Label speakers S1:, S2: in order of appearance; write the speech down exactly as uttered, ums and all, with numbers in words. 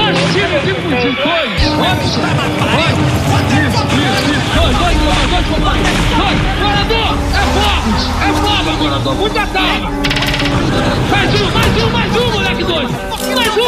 S1: Chega de fugir, dois, ótimo, vai, isso, isso, isso, dois, dois, dois, dois, dois, dois, Morador, é fogo, é fogo, Morador, muita calma.